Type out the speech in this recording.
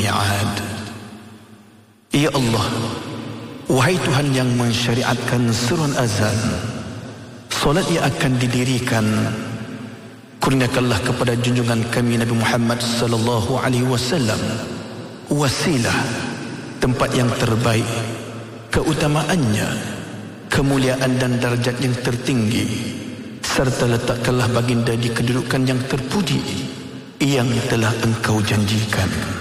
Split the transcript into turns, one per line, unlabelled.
mi'ad. Ya Allah, wahai Tuhan yang mensyariatkan seruan azan, solat yang akan didirikan, kurniakanlah kepada junjungan kami Nabi Muhammad sallallahu alaihi wasallam wasilah, tempat yang terbaik, keutamaannya, kemuliaan dan darjat yang tertinggi, serta letakkanlah baginda di kedudukan yang terpuji yang telah Engkau janjikan.